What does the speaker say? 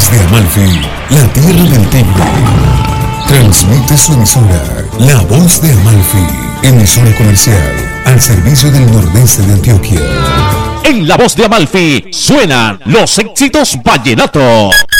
Desde Amalfi, la tierra del tigre, transmite su emisora, La Voz de Amalfi, emisora comercial, al servicio del nordeste de Antioquia. En La Voz de Amalfi suenan los éxitos vallenatos.